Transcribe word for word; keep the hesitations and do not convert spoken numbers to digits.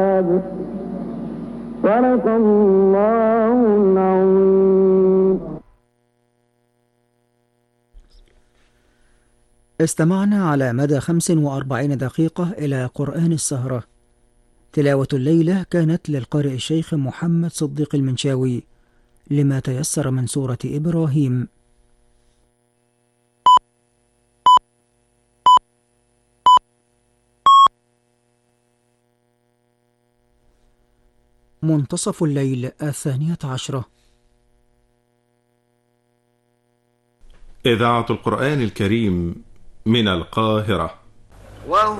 صدق الله العظيم. استمعنا على مدى خمس وأربعين دقيقة إلى قرآن السهرة. تلاوة الليلة كانت للقارئ الشيخ محمد صديق المنشاوي لما تيسر من سورة إبراهيم. منتصف الليل الثانية عشرة. إذاعة القرآن الكريم من القاهرة.